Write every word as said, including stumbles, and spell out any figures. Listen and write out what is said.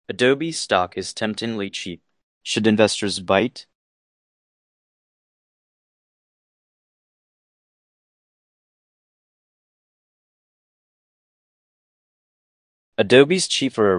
Adobe stock is temptingly cheap. Should investors bite? Adobe's cheap for a